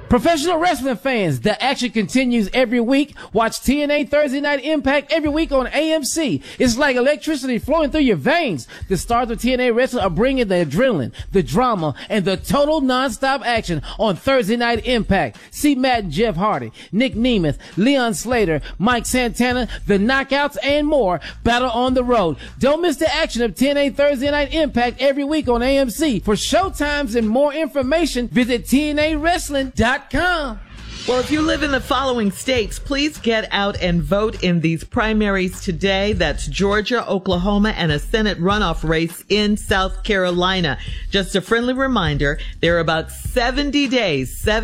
Professional wrestling fans, the action continues every week. Watch TNA Thursday Night Impact every week on AMC. It's like electricity flowing through your veins. The stars of TNA wrestling are bringing the adrenaline, the drama, and the total non-stop action on Thursday Night Impact. See Matt and Jeff Hardy, Nick Nemeth, Leon Slater, Mike Santana, the Knockouts, and more battle on the road. Don't miss the action of TNA Thursday Night Impact every week on AMC. For showtimes and more information, visit TNAWrestling.com. Well, if you live in the following states, please get out and vote in these primaries today. That's Georgia, Oklahoma, and a Senate runoff race in South Carolina. Just a friendly reminder, there are about 70 days left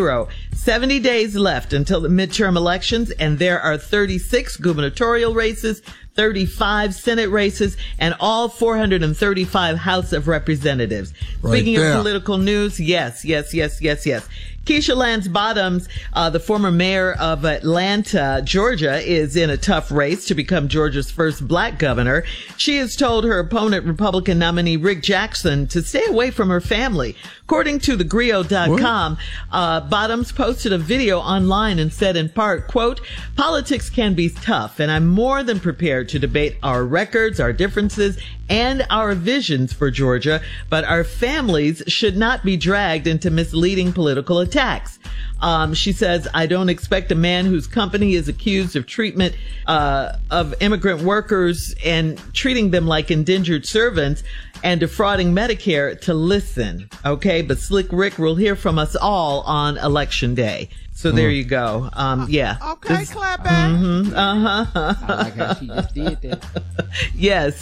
until the midterm elections, and there are 36 gubernatorial races, 35 Senate races, and all 435 House of Representatives. Speaking of political news, yes. Keisha Lance Bottoms, the former mayor of Atlanta, Georgia, is in a tough race to become Georgia's first black governor. She has told her opponent, Republican nominee Rick Jackson, to stay away from her family. According to thegrio.com, Bottoms posted a video online and said in part, quote, "Politics can be tough, and I'm more than prepared to debate our records, our differences, and our visions for Georgia, but our families should not be dragged into misleading political attacks." She says, "I don't expect a man whose company is accused of treatment of immigrant workers and treating them like indentured servants and defrauding Medicare to listen." Okay, but Slick Rick will hear from us all on Election Day. So there you go. Yeah. Okay, clap back. Mm-hmm. I like how she just did that. Yes.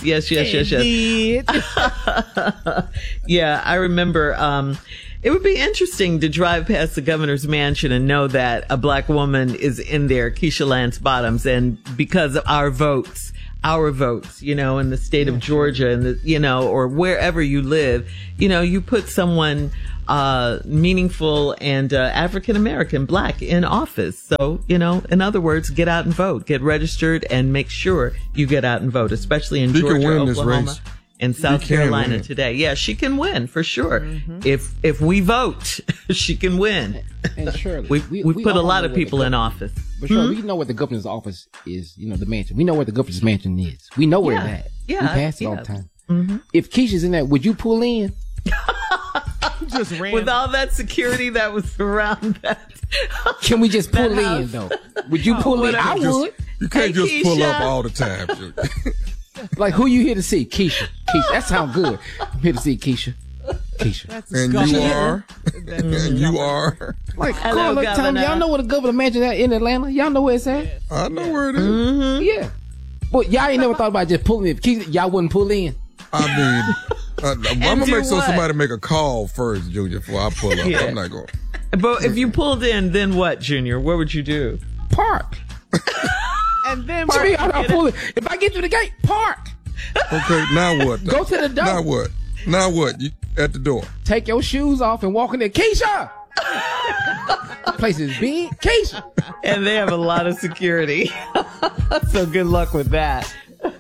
Yeah, I remember, it would be interesting to drive past the governor's mansion and know that a black woman is in there, Keisha Lance Bottoms, and because of our votes, in the state of Georgia and or wherever you live, you put someone meaningful and African American, black in office. So, in other words, get out and vote, get registered, and make sure you get out and vote, especially in Georgia, Oklahoma, and South Carolina today. Yeah, she can win for sure. Mm-hmm. If we vote, she can win. And Shirley, we put a lot of people in office. But Shirley, we know what the governor's office is, the mansion. We know where the governor's mansion is. We know where it's at. Yeah. We pass it all the time. Mm-hmm. If Keisha's in there, would you pull in? Just with all that security that was around that. Can we just pull in, though? Would you pull in? I would. You can't just Keisha. pull up all the time. Like, who you here to see? Keisha. That sounds good. I'm here to see Keisha. And you are. And you are. Like, look, Tom, y'all know where the governor mansion at in Atlanta? Y'all know where it's at? I know where it is. Mm-hmm. Yeah. But y'all ain't never thought about just pulling in. Keisha, y'all wouldn't pull in. I mean, I'm going to make sure what? somebody make a call first, Junior, before I pull up. Yeah. I'm not going. But if you pulled in, then what, Junior? What would you do? Park. And then I'll pull it. If I get to the gate, park. Okay, now what? Go to the door. Now what? You at the door. Take your shoes off and walk in there. Keisha! Place is big. Keisha! And they have a lot of security. So good luck with that.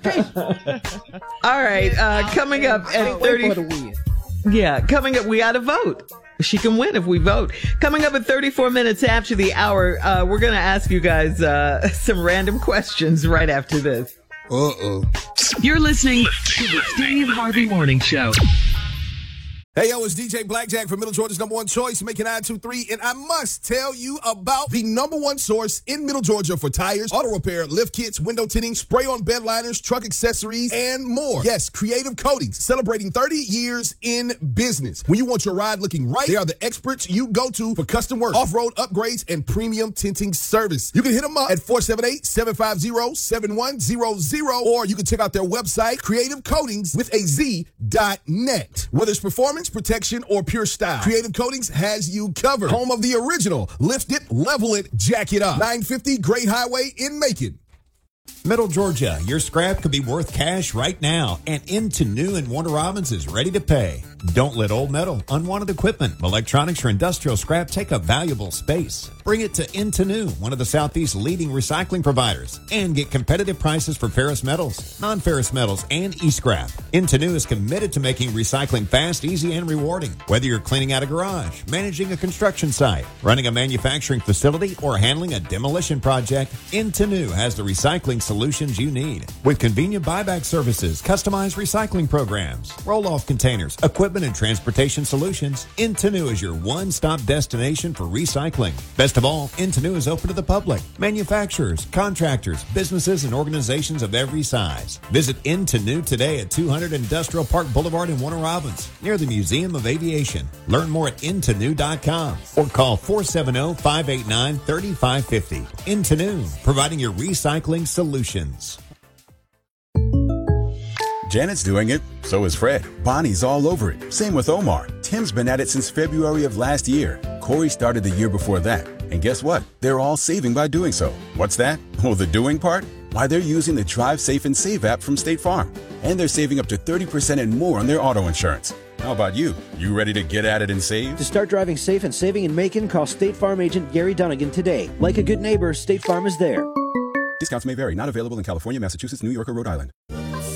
All right, coming up at 30. Yeah, coming up, we got to vote. She can win if we vote. Coming up at 34 minutes after the hour, we're going to ask you guys some random questions right after this. You're listening to the Steve Harvey Morning Show. Hey, yo, it's DJ Blackjack from Middle Georgia's number one choice, making 923, and I must tell you about the number one source in Middle Georgia for tires, auto repair, lift kits, window tinting, spray-on bed liners, truck accessories, and more. Yes, Creative Coatings, celebrating 30 years in business. When you want your ride looking right, they are the experts you go to for custom work, off-road upgrades, and premium tinting service. You can hit them up at 478-750-7100, or you can check out their website, creativecoatings.net. Whether it's performance, protection, or pure style, Creative Coatings has you covered. Home of the original lift it, level it, jack it up. 950 Great Highway in Macon. Middle Georgia, your scrap could be worth cash right now, and Into New in Warner Robins is ready to pay. Don't let old metal, unwanted equipment, electronics, or industrial scrap take up valuable space. Bring it to Into New, one of the Southeast's leading recycling providers, and get competitive prices for ferrous metals, non-ferrous metals, and e-scrap. Into New is committed to making recycling fast, easy, and rewarding. Whether you're cleaning out a garage, managing a construction site, running a manufacturing facility, or handling a demolition project, Into New has the recycling solutions you need. With convenient buyback services, customized recycling programs, roll-off containers, equipment and transportation solutions, Into New is your one-stop destination for recycling. Best of all, Into New is open to the public, manufacturers, contractors, businesses, and organizations of every size. Visit Into New today at 200 Industrial Park Boulevard in Warner Robins, near the Museum of Aviation. Learn more at intonew.com or call 470-589-3550. Into New, providing your recycling solutions. Janet's doing it, so is Fred. Bonnie's all over it. Same with Omar. Tim's been at it since February of last year. Corey started the year before that. And guess what? They're all saving by doing so. What's that? Oh, the doing part? Why, they're using the Drive Safe and Save app from State Farm. And they're saving up to 30% and more on their auto insurance. How about you? You ready to get at it and save? To start driving safe and saving in Macon, call State Farm agent Gary Dunnigan today. Like a good neighbor, State Farm is there. Discounts may vary. Not available in California, Massachusetts, New York, or Rhode Island.